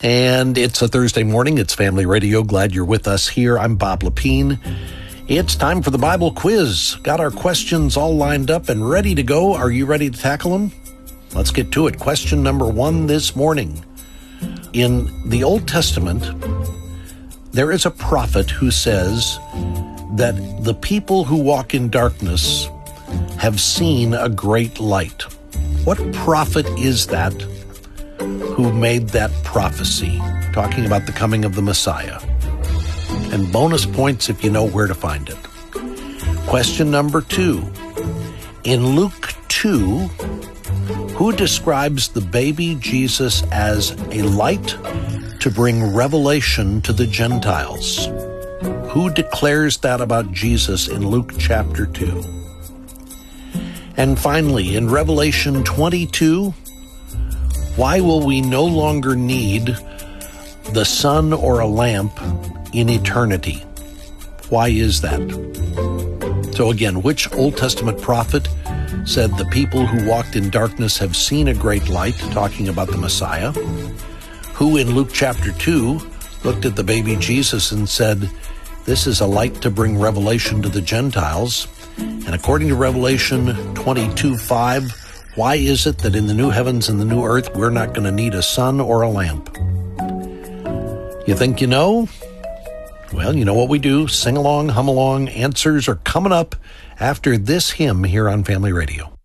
And it's a Thursday morning. It's Family Radio. Glad you're with us here. I'm Bob Lepine. It's time for the Bible quiz. Got our questions all lined up and ready to go. Are you ready to tackle them? Let's get to it. Question number 1 this morning. In the Old Testament, there is a prophet who says that the people who walk in darkness have seen a great light. What prophet is that who made that prophecy, talking about the coming of the Messiah? And bonus points if you know where to find it. Question number 2. In Luke 2, who describes the baby Jesus as a light to bring revelation to the Gentiles? Who declares that about Jesus in Luke chapter 2? And finally, in Revelation 22, why will we no longer need the sun or a lamp in eternity? Why is that? So again, which Old Testament prophet said the people who walked in darkness have seen a great light, talking about the Messiah? Who in Luke chapter 2 looked at the baby Jesus and said, this is a light to bring revelation to the Gentiles? And according to Revelation 22:5, why is it that in the new heavens and the new earth, we're not going to need a sun or a lamp? You think you know? Well, you know what we do. Sing along, hum along. Answers are coming up after this hymn here on Family Radio.